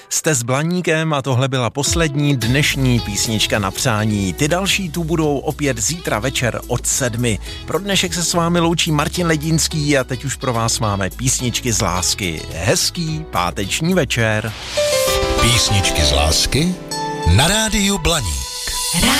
Jste s Blaníkem a tohle byla poslední dnešní písnička na přání. Ty další tu budou opět zítra večer od 7. Pro dnešek se s vámi loučí Martin Ledínský a teď už pro vás máme písničky z lásky. Hezký páteční večer. Písničky z lásky na rádiu Blaník.